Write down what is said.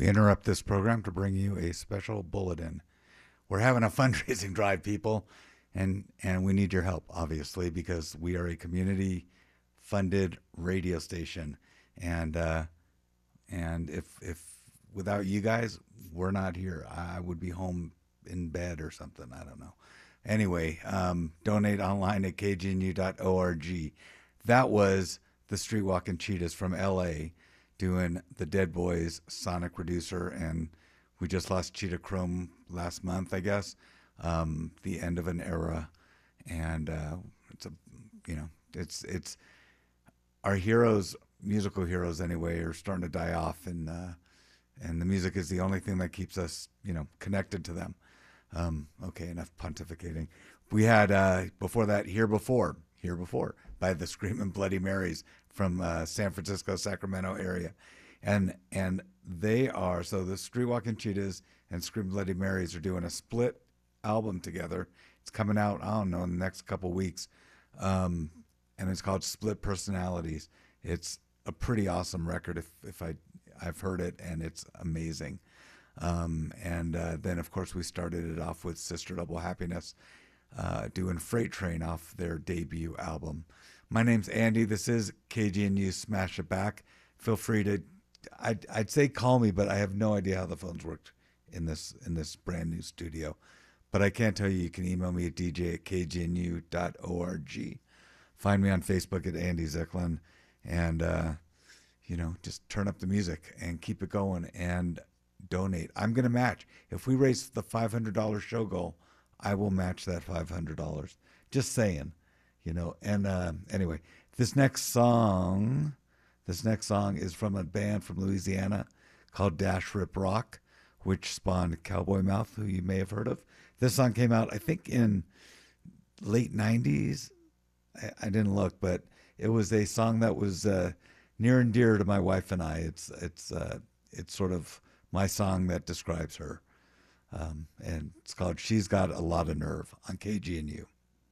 interrupt this program to bring you a special bulletin. We're having a fundraising drive, people, and we need your help, obviously, because we are a community-funded radio station, and if without you guys, we're not here. I would be home in bed or something. I don't know. Anyway, donate online at kgnu.org. That was the Streetwalking Cheetahs from LA doing the Dead Boys Sonic Reducer, and we just lost Cheetah Chrome last month, I guess. The end of an era, and it's a, it's our heroes, musical heroes anyway, are starting to die off, and the music is the only thing that keeps us, connected to them. Okay, enough pontificating. We had before that, Here Before by the Screaming Bloody Marys from San Francisco, Sacramento area, and they are, so the Streetwalking Cheetahs and Screaming Bloody Marys are doing a split album together. It's coming out, I don't know, in the next couple weeks, and it's called Split Personalities. It's a pretty awesome record if I've heard it, and it's amazing. And then, of course, we started it off with Sister Double Happiness, doing Freight Train off their debut album. My name's Andy. This is KGNU Smash It Back. Feel free to, I'd say call me, but I have no idea how the phones worked in this brand new studio. But I can tell you, you can email me at dj@kgnu.org. Find me on Facebook at Andy Zicklin, and just turn up the music and keep it going and donate. I'm going to match. If we raise the $500 show goal, I will match that $500. Just saying, And anyway, this next song is from a band from Louisiana called Dash Rip Rock, which spawned Cowboy Mouth, who you may have heard of. This song came out, I think, in late 90s. I didn't look, but it was a song that was near and dear to my wife and I. It's sort of my song that describes her, and it's called "She's Got a Lot of Nerve" on KGNU.